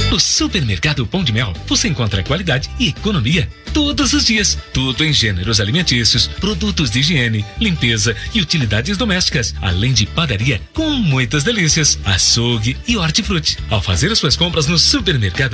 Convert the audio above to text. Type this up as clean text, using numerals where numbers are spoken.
No Supermercado Pão de Mel, você encontra qualidade e economia todos os dias. Tudo em gêneros alimentícios, produtos de higiene, limpeza e utilidades domésticas, além de padaria com muitas delícias, açougue e hortifruti. Ao fazer as suas compras no Supermercado